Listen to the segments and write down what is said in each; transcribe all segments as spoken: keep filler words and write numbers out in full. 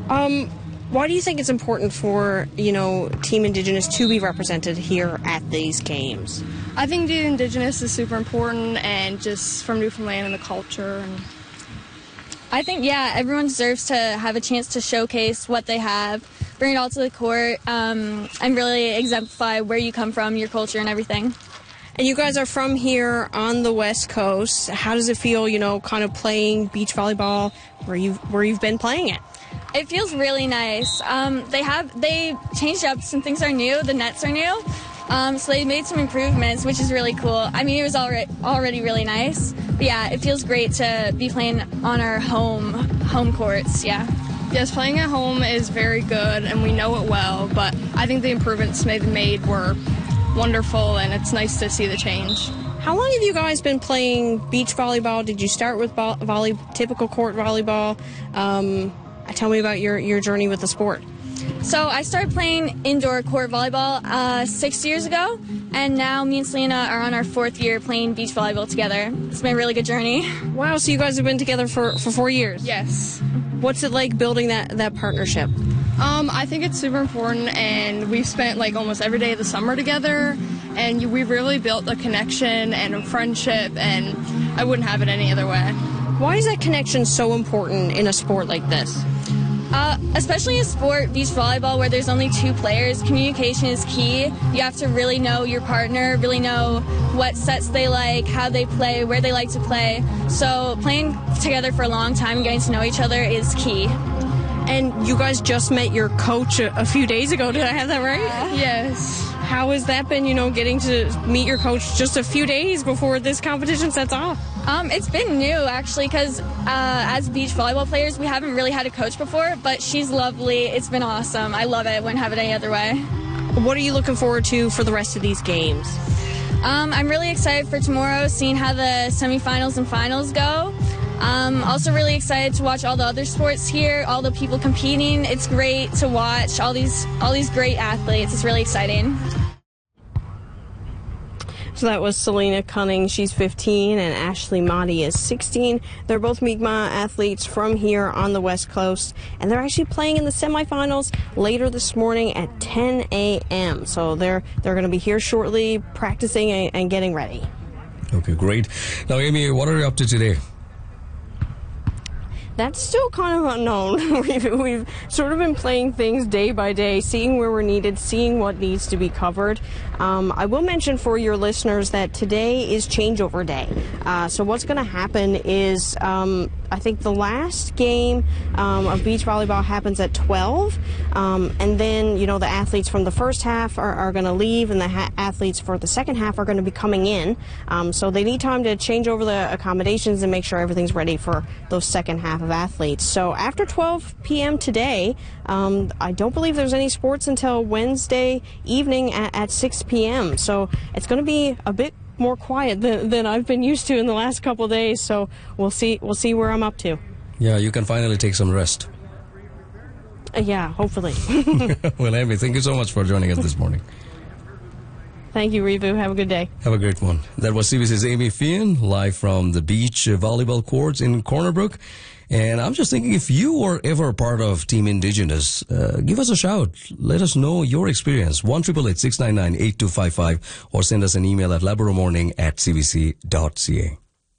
Um, why do you think it's important for, you know, Team Indigenous to be represented here at these games? I think the Indigenous is super important, and just from Newfoundland and the culture. And I think, yeah, everyone deserves to have a chance to showcase what they have, bring it all to the court, um, and really exemplify where you come from, your culture, and everything. And you guys are from here on the West Coast. How does it feel, you know, kind of playing beach volleyball where you've, where you've been playing it? It feels really nice. Um, they have they changed up. Some things are new. The nets are new. Um, so they made some improvements, which is really cool. I mean, it was already, already really nice. But yeah, it feels great to be playing on our home home courts, yeah. Yes, playing at home is very good, and we know it well, but I think the improvements they've made were wonderful, and it's nice to see the change. How long have you guys been playing beach volleyball? Did you start with vo- volley, typical court volleyball? Um, tell me about your, your journey with the sport. So I started playing indoor court volleyball uh, six years ago, and now me and Selena are on our fourth year playing beach volleyball together. It's been a really good journey. Wow, so you guys have been together for, for four years? Yes. What's it like building that, that partnership? Um, I think it's super important, and we've spent like almost every day of the summer together, and you, we've really built a connection and a friendship, and I wouldn't have it any other way. Why is that connection so important in a sport like this? Uh, especially in sport, beach volleyball, where there's only two players, communication is key. You have to really know your partner, really know what sets they like, how they play, where they like to play. So playing together for a long time and getting to know each other is key. And you guys just met your coach a, a few days ago. Did I have that right? Uh, yes. How has that been, you know, getting to meet your coach just a few days before this competition sets off? Um, it's been new, actually, because uh, as beach volleyball players, we haven't really had a coach before, but she's lovely. It's been awesome. I love it. Wouldn't have it any other way. What are you looking forward to for the rest of these games? Um, I'm really excited for tomorrow, seeing how the semifinals and finals go. Um, also really excited to watch all the other sports here, all the people competing. It's great to watch all these all these great athletes. It's really exciting. So that was Selena Cunning. She's fifteen, and Ashley Motti is sixteen. They're both Mi'kmaq athletes from here on the West Coast, and they're actually playing in the semifinals later this morning at ten a.m. So they're they're going to be here shortly, practicing and, and getting ready. Okay, great. Now, Amy, what are you up to today? That's still kind of unknown. we've, we've sort of been playing things day by day, seeing where we're needed, seeing what needs to be covered. Um, I will mention for your listeners that today is changeover day. Uh, so what's going to happen is, um, I think the last game um, of beach volleyball happens at twelve, um, and then, you know, the athletes from the first half are, are going to leave, and the ha- athletes for the second half are going to be coming in. Um, so they need time to change over the accommodations and make sure everything's ready for those second half of athletes. So after twelve p.m. today, um, I don't believe there's any sports until Wednesday evening at, at six p.m. So it's going to be a bit more quiet than, than I've been used to in the last couple of days. So we'll see. We'll see where I'm up to. Yeah, you can finally take some rest. Uh, yeah, hopefully. Well, Amy, thank you so much for joining us this morning. Thank you, Rivu. Have a good day. Have a great one. That was C B C's Amy Fian, live from the beach volleyball courts in Corner Brook. And I'm just thinking, if you were ever part of Team Indigenous, uh, give us a shout. Let us know your experience. one eight eight eight, six nine nine, eight two five five, or send us an email at laboromorning at c b c dot c a.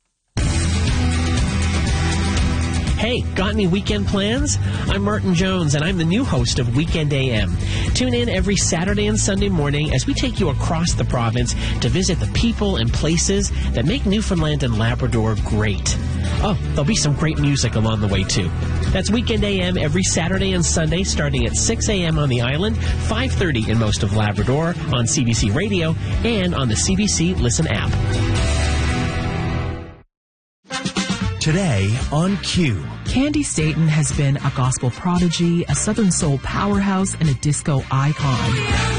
Hey, got any weekend plans? I'm Martin Jones, and I'm the new host of Weekend A M. Tune in every Saturday and Sunday morning as we take you across the province to visit the people and places that make Newfoundland and Labrador great. Oh, there'll be some great music along the way, too. That's Weekend A M every Saturday and Sunday, starting at six a.m. on the island, five thirty in most of Labrador, on C B C Radio, and on the C B C Listen app. Today on Q. Candy Staten has been a gospel prodigy, a Southern soul powerhouse, and a disco icon.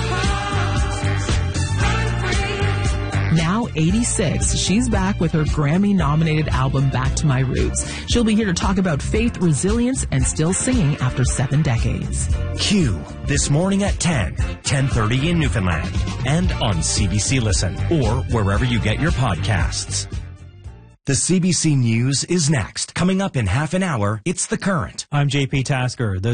Now eighty-six, she's back with her Grammy-nominated album Back to My Roots. She'll be here to talk about faith, resilience, and still singing after seven decades. Q, this morning at ten, ten thirty in Newfoundland, and on C B C Listen, or wherever you get your podcasts. The C B C News is next. Coming up in half an hour, it's The Current. I'm J P Tasker. The